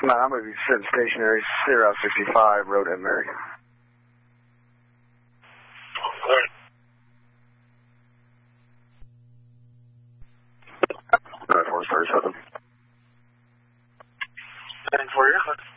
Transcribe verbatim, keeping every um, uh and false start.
No, I'm going to be sitting stationary. Sierra sixty-five, road at Mary. Nine four thirty-seven. Nine four, yeah.